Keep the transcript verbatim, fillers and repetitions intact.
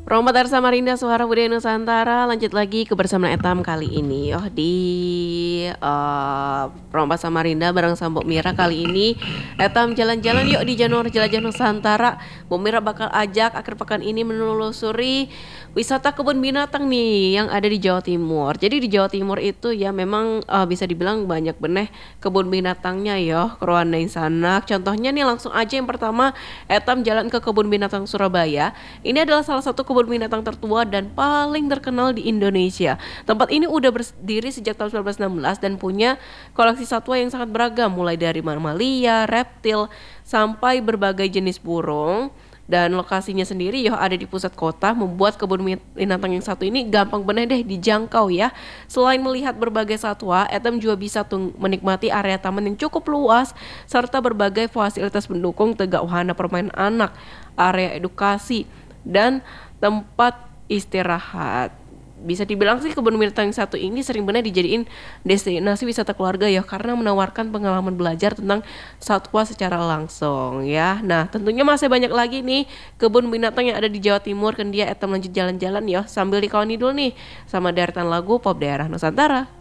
Romotar Samarinda Suara Budaya Nusantara, lanjut lagi kebersamaan Etam kali ini. Oh di uh, Rompat Samarinda bareng sama Mbok Mira kali ini Etam jalan-jalan yuk di Januari Jelajah Nusantara. Mbok Mira bakal ajak akhir pekan ini menelusuri wisata kebun binatang nih yang ada di Jawa Timur. Jadi di Jawa Timur itu ya memang uh, bisa dibilang banyak beneh kebun binatangnya ya, keruan sanak. Contohnya nih langsung aja yang pertama Etam jalan ke kebun binatang Surabaya. Ini adalah salah satu kebun binatang tertua dan paling terkenal di Indonesia. Tempat ini udah berdiri sejak tahun seribu sembilan ratus enam belas dan punya koleksi satwa yang sangat beragam, mulai dari mamalia, reptil, sampai berbagai jenis burung. Dan lokasinya sendiri ya ada di pusat kota, membuat kebun binatang yang satu ini gampang bener deh dijangkau ya. Selain melihat berbagai satwa, Etam juga bisa tuh menikmati area taman yang cukup luas serta berbagai fasilitas pendukung tegak wahana permainan anak, area edukasi, dan tempat istirahat. Bisa dibilang sih kebun binatang yang satu ini sering benar dijadiin destinasi wisata keluarga ya, karena menawarkan pengalaman belajar tentang satwa secara langsung ya. Nah tentunya masih banyak lagi nih kebun binatang yang ada di Jawa Timur. Kan dia Etam lanjut jalan-jalan ya sambil dikawani dulu nih sama deretan lagu pop daerah Nusantara.